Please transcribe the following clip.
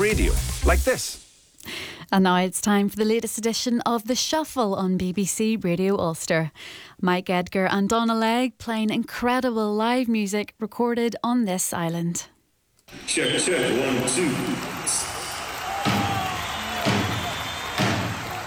radio, like this. And now it's time for the latest edition of The Shuffle on BBC Radio Ulster. Mike Edgar and Donna Legg playing incredible live music recorded on this island. Check, 1, 2.